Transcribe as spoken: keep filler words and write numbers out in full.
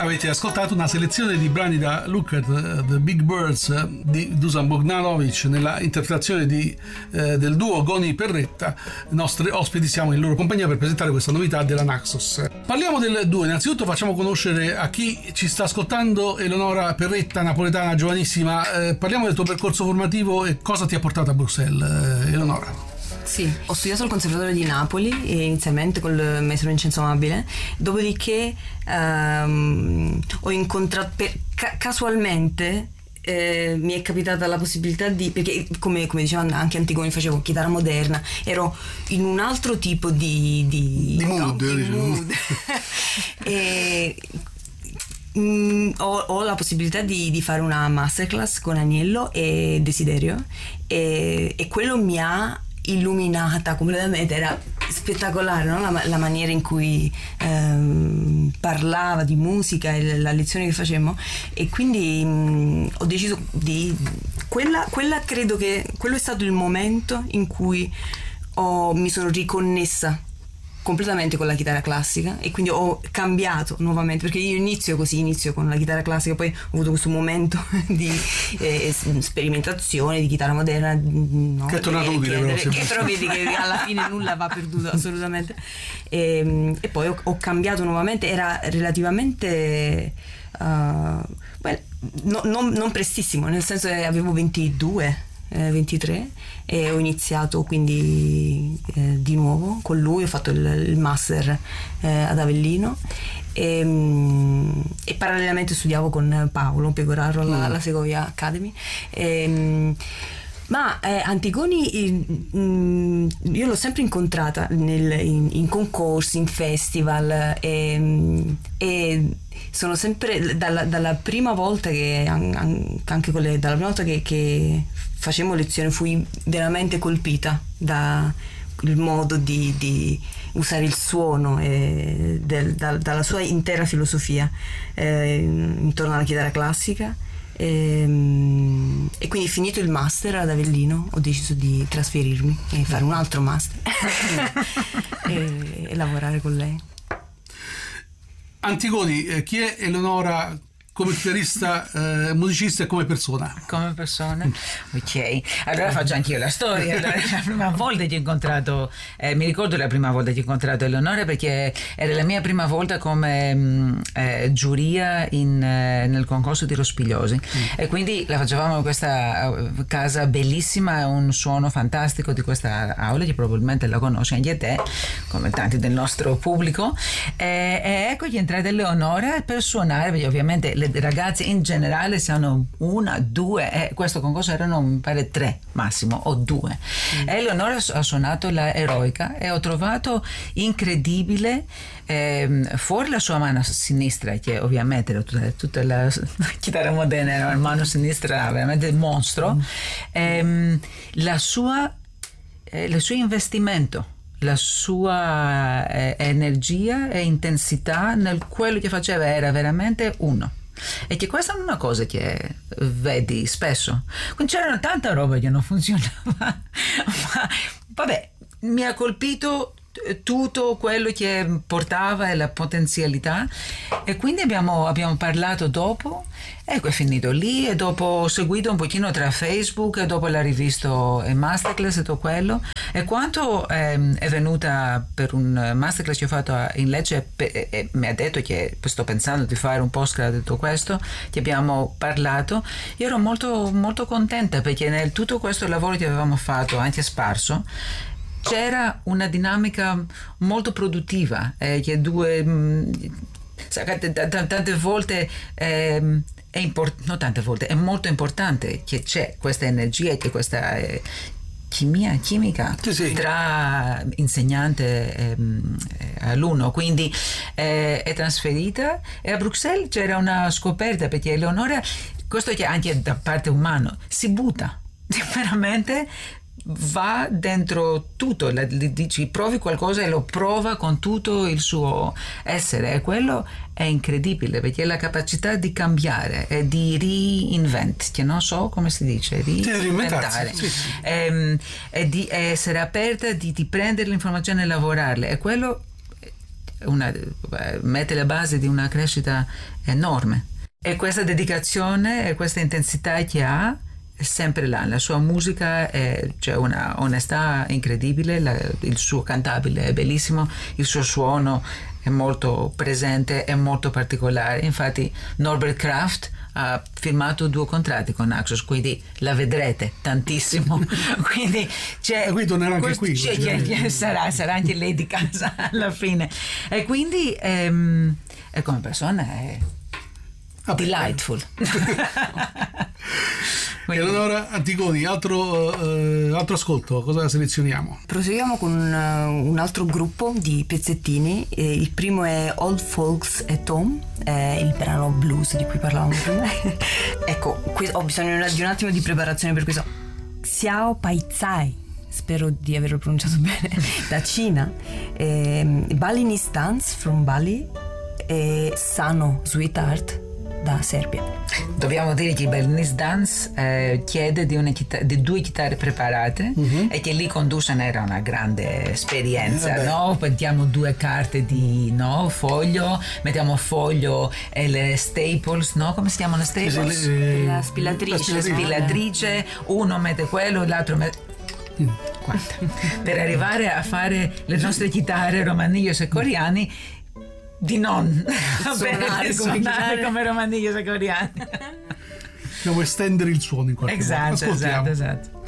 Avete ascoltato una selezione di brani da Look at the Big Birds di Dusan Bogdanovic nella interpretazione di, eh, del duo Goni Perretta. I nostri ospiti siamo in loro compagnia per presentare questa novità della Naxos. Parliamo del duo, innanzitutto facciamo conoscere a chi ci sta ascoltando Eleonora Perretta, napoletana giovanissima. Eh, parliamo del tuo percorso formativo e cosa ti ha portato a Bruxelles, eh, Eleonora. Sì, ho studiato al Conservatorio di Napoli inizialmente col maestro Vincenzo Amabile, dopodiché ehm, ho incontrato per, ca- casualmente eh, mi è capitata la possibilità di, perché come, come diceva anche Antigoni, facevo chitarra moderna, ero in un altro tipo di di, di mood, no? di mood. e Mm, ho, ho la possibilità di, di fare una masterclass con Agnello e Desiderio e, e quello mi ha illuminata completamente, era spettacolare, no? la, la maniera in cui ehm, parlava di musica e la lezione che facemmo, e quindi mh, ho deciso di quella, quella credo che quello è stato il momento in cui ho, mi sono riconnessa completamente con la chitarra classica, e quindi ho cambiato nuovamente, perché io inizio così, inizio con la chitarra classica, poi ho avuto questo momento di eh, sperimentazione di chitarra moderna, no? che è tornato che, utile, che, però, che però vedi che alla fine nulla va perduto assolutamente, e, e poi ho, ho cambiato nuovamente. Era relativamente uh, well, no, non, non prestissimo, nel senso che avevo ventidue ventitré e ho iniziato quindi eh, di nuovo con lui, ho fatto il, il master eh, ad Avellino e, mh, e parallelamente studiavo con Paolo Pecoraro alla, alla Segovia Academy e, mh, ma eh, Antigoni mh, io l'ho sempre incontrata nel, in, in concorsi, in festival e, e sono sempre dalla, dalla prima volta che anche con le, dalla prima volta che, che facemmo lezione fui veramente colpita da il modo di, di usare il suono e del, da, dalla sua intera filosofia eh, intorno alla chitarra classica. E, e quindi finito il master ad Avellino ho deciso di trasferirmi e fare un altro master e, e lavorare con lei. Antigoni, eh, chi è Eleonora come chitarrista, eh, musicista e come persona? Come persona? Ok, allora faccio anch'io la storia. Allora, la prima volta che ho incontrato, eh, mi ricordo la prima volta che ho incontrato Eleonora, perché era la mia prima volta come mh, eh, giuria in, eh, nel concorso di Rospigliosi, mm. e quindi la facevamo in questa casa bellissima, un suono fantastico di questa aula che probabilmente la conosci anche te, come tanti del nostro pubblico, e, e ecco che è entrata Eleonora per suonare, perché ovviamente le ragazze in generale sono una, due, e questo concorso erano mi pare tre massimo o due, mm. e Eleonora ha suonato la eroica e ho trovato incredibile eh, fuori la sua mano sinistra, che ovviamente era tutta, tutta la, la chitarra moderna era la mano sinistra veramente mostro, mm. ehm, la sua eh, il suo investimento, la sua eh, energia e intensità nel quello che faceva era veramente uno. E che questa è una cosa che vedi spesso. Quindi c'era tanta roba che non funzionava, ma vabbè, mi ha colpito tutto quello che portava e la potenzialità, e quindi abbiamo, abbiamo parlato dopo, ecco, è finito lì, e dopo ho seguito un pochino tra Facebook, e dopo l'ha rivisto in masterclass e tutto quello, e quando ehm, è venuta per un masterclass che ho fatto in Lecce e, e mi ha detto che sto pensando di fare un postgrad di tutto questo, che abbiamo parlato, io ero molto, molto contenta, perché nel tutto questo lavoro che avevamo fatto anche sparso c'era una dinamica molto produttiva, eh, che due mh, tante volte eh, è import- non tante volte è molto importante che c'è questa energia e che questa eh, chimia, chimica sì, sì. tra insegnante e eh, alunno, quindi eh, è trasferita, e a Bruxelles c'era una scoperta, perché Eleonora, questo che anche da parte umana, si butta veramente, va dentro tutto, le, le dici provi qualcosa e lo prova con tutto il suo essere, e quello è incredibile, perché la capacità di cambiare e di reinvent, che non so come si dice, di reinventare, sì, sì. E, e di essere aperta, di, di prendere l'informazione e lavorarle, e quello una, mette la base di una crescita enorme. E questa dedicazione e questa intensità che ha è sempre là. La sua musica è, c'è una onestà incredibile, la, il suo cantabile è bellissimo, il suo suono è molto presente, è molto particolare. Infatti Norbert Kraft ha firmato due contratti con Naxos, quindi la vedrete tantissimo. Quindi c'è, e qui tornerà anche qui, c'è, c'è, c'è, sarà, sarà anche lei di casa alla fine. E quindi ehm, e come persona è ah, delightful. E allora Antigoni, altro, uh, altro ascolto, cosa selezioniamo? Proseguiamo con un, un altro gruppo di pezzettini. Eh, il primo è Old Folks at Home, è il brano blues di cui parlavamo prima. Ecco, qui ho bisogno di un attimo di preparazione per questo. Xiao Paizai, spero di averlo pronunciato bene, da Cina, eh, Balinese Dance from Bali e Sano Sweetheart da Serbia. Dobbiamo dire che il Balinese Dance eh, chiede di, una chitar- di due chitarre preparate, uh-huh. e che lì conducono era una grande esperienza, eh, no? Mettiamo due carte di no, foglio, mettiamo foglio e le staples, no? Come si chiamano le staples? Sì, le, la spillatrice. La spillatrice, uno mette quello, l'altro mette... Mm. Guarda, per arrivare a fare le nostre chitarre romanillos e coreani, di non suonare, suonare come romanillos e coreani. Dobbiamo estendere il suono in qualche esatto, modo. Esatto, esatto.